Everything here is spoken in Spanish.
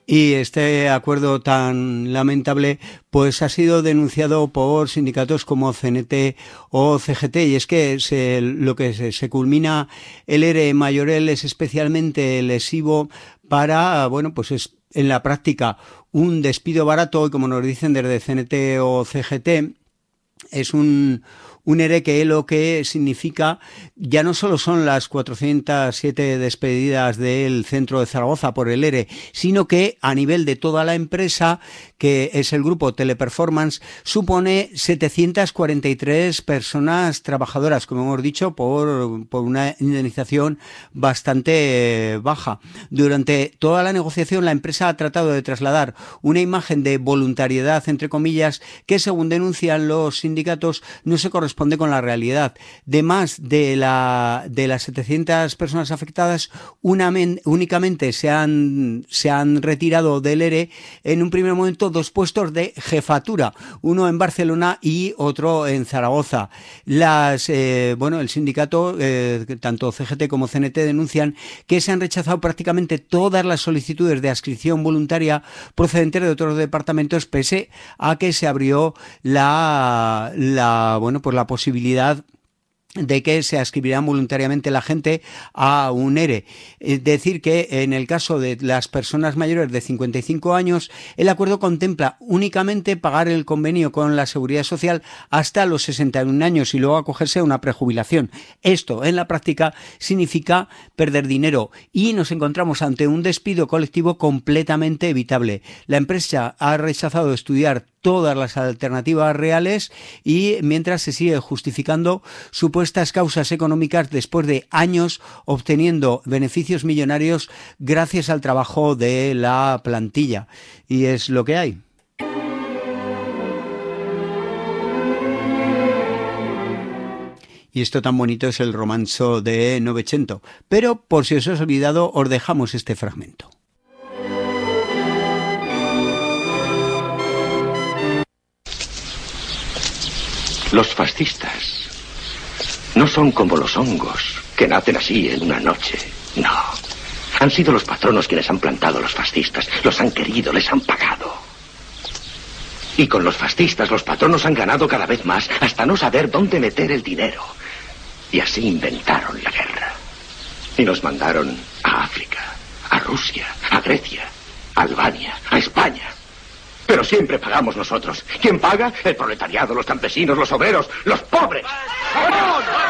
Y este acuerdo tan lamentable pues ha sido denunciado por sindicatos como CNT o CGT, y es que lo que se culmina el ERE Mayorel es especialmente lesivo para, bueno, pues es en la práctica un despido barato, y como nos dicen desde CNT o CGT, es un ERE que lo que significa ya no solo son las 407 despedidas del centro de Zaragoza por el ERE, sino que a nivel de toda la empresa, que es el grupo Teleperformance, supone 743 personas trabajadoras, como hemos dicho, por una indemnización bastante baja. Durante toda la negociación, la empresa ha tratado de trasladar una imagen de voluntariedad, entre comillas, que según denuncian los sindicatos no se corresponde con la realidad. De más de las 700 personas afectadas, únicamente se han retirado del ERE en un primer momento 2 puestos de jefatura, uno en Barcelona y otro en Zaragoza. El sindicato, tanto CGT como CNT, denuncian que se han rechazado prácticamente todas las solicitudes de adscripción voluntaria procedentes de otros departamentos, pese a que se abrió la posibilidad de que se adscribirán voluntariamente la gente a un ERE. Es decir, que en el caso de las personas mayores de 55 años, el acuerdo contempla únicamente pagar el convenio con la Seguridad Social hasta los 61 años y luego acogerse a una prejubilación. Esto, en la práctica, significa perder dinero y nos encontramos ante un despido colectivo completamente evitable. La empresa ha rechazado estudiar todas las alternativas reales y mientras se sigue justificando supuestas causas económicas después de años obteniendo beneficios millonarios gracias al trabajo de la plantilla. Y es lo que hay. Y esto tan bonito es el romanzo de Novecento. Pero por si os ha olvidado, os dejamos este fragmento. Los fascistas no son como los hongos, que nacen así en una noche. No. Han sido los patronos quienes han plantado a los fascistas. Los han querido, les han pagado. Y con los fascistas los patronos han ganado cada vez más hasta no saber dónde meter el dinero. Y así inventaron la guerra. Y nos mandaron a África, a Rusia, a Grecia, a Albania, a España. Pero siempre pagamos nosotros. ¿Quién paga? El proletariado, los campesinos, los obreros, los pobres. ¡Vamos!